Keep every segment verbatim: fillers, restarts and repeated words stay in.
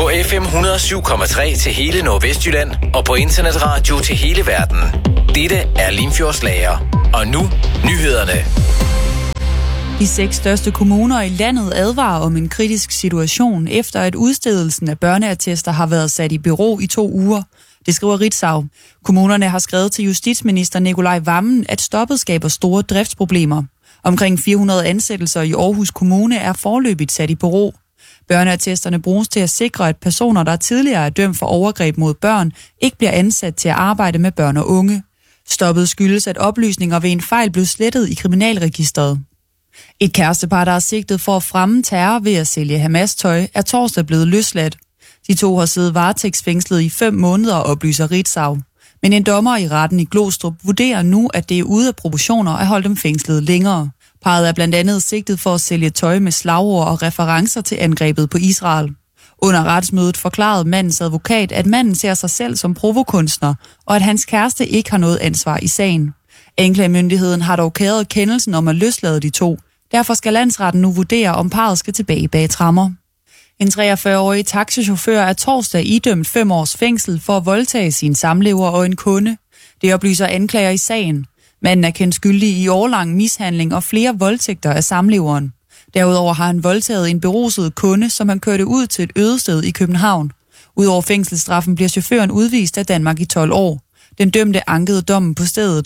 På F M et hundrede og syv komma tre til hele Nordvestjylland og på internetradio til hele verden. Dette er Limfjordslager. Og nu nyhederne. De seks største kommuner i landet advarer om en kritisk situation, efter at udstedelsen af børneattester har været sat i bero i to uger. Det skriver Ritzau. Kommunerne har skrevet til justitsminister Nikolaj Wammen, at stoppet skaber store driftsproblemer. Omkring fire hundrede ansættelser i Aarhus Kommune er foreløbigt sat i bero. Børneattesterne bruges til at sikre, at personer, der tidligere er dømt for overgreb mod børn, ikke bliver ansat til at arbejde med børn og unge. Stoppet skyldes, at oplysninger ved en fejl blev slettet i kriminalregisteret. Et kærestepar, der er sigtet for at fremme terror ved at sælge Hamas-tøj, er torsdag blevet løsladt. De to har siddet varetægtsfængslet i fem måneder, oplyser Ritzau. Men en dommer i retten i Glostrup vurderer nu, at det er ude af proportioner at holde dem fængslet længere. Parret er blandt andet sigtet for at sælge tøj med slagord og referencer til angrebet på Israel. Under retsmødet forklarede mandens advokat, at manden ser sig selv som provokunstner, og at hans kæreste ikke har noget ansvar i sagen. Anklagemyndigheden har dog kæret kendelsen om at løslade de to. Derfor skal landsretten nu vurdere, om parret skal tilbage bag tremmer. En treogfyrre-årig taxichauffør er torsdag idømt fem års fængsel for at voldtage sin samlever og en kunde. Det oplyser anklager i sagen. Manden er kendt skyldig i årelang mishandling og flere voldtægter af samleveren. Derudover har han voldtaget en beruset kunde, som han kørte ud til et ødested i København. Udover fængselsstraffen bliver chaufføren udvist af Danmark i tolv år. Den dømte ankede dommen på stedet.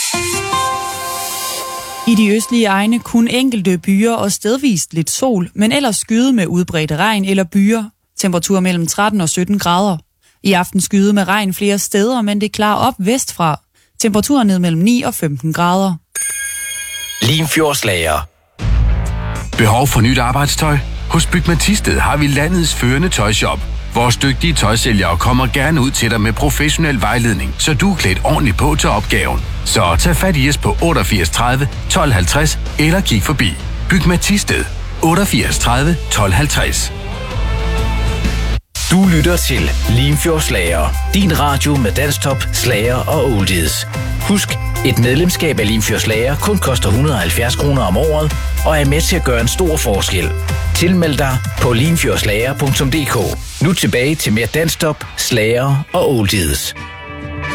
I de østlige egne kun enkelte byer og stedvist lidt sol, men ellers skyde med udbredt regn eller byer. Temperatur mellem tretten og sytten grader. I aften skyde med regn flere steder, men det klarer op vestfra. Temperaturer ned mellem ni og femten grader. Limfjordslager. Behov for nyt arbejdstøj? Hos Bygma Thisted har vi landets førende tøjshop. Vores dygtige tøjsælgere kommer gerne ud til dig med professionel vejledning, så du er klædt ordentligt på til opgaven. Så tag fat i os på otteogfirs tredive tolv halvtreds eller kig forbi. Bygma Thisted otteogfirs tredive tolv halvtreds. Du lytter til Limfjordslager. Din radio med dansktop, slager og oldies. Husk, et medlemskab af Limfjordslager kun koster et hundrede og halvfjerds kroner om året og er med til at gøre en stor forskel. Tilmeld dig på limfjordslager punktum d k. Nu tilbage til mere dansktop, slager og oldies.